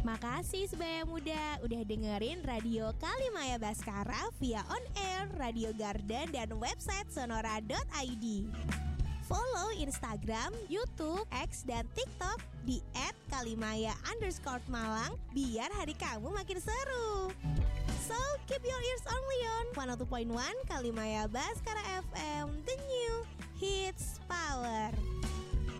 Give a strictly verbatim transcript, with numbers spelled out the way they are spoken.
Makasih sebaya muda udah dengerin Radio Kalimaya Baskara via on air, Radio Garden, dan website sonora dot i d. Follow Instagram, YouTube, X, dan TikTok di et kalimaya underscore malang biar hari kamu makin seru. So, keep your ears only on one oh two point one Kalimaya Baskara F M, the new hits power.